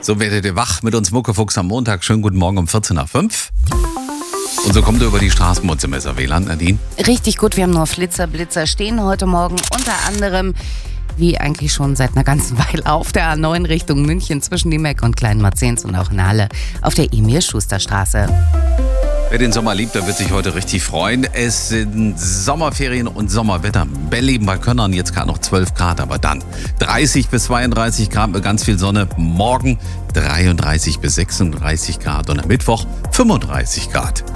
So werdet ihr wach mit uns Muckefuchs am Montag. Schönen guten Morgen um 14 nach 5. Und so kommt ihr über die Straßen mit dem SRW-Land, Nadine. Richtig gut, wir haben nur Blitzer stehen heute Morgen. Unter anderem, wie eigentlich schon seit einer ganzen Weile, auf der A9 Richtung München zwischen die Meck und Klein Marzehns und auch in Halle auf der Emil-Schuster-Straße. Wer den Sommer liebt, der wird sich heute richtig freuen. Es sind Sommerferien und Sommerwetter. Berlin bei Könnern, jetzt gerade noch 12 Grad, aber dann 30 bis 32 Grad mit ganz viel Sonne. Morgen 33 bis 36 Grad und am Mittwoch 35 Grad.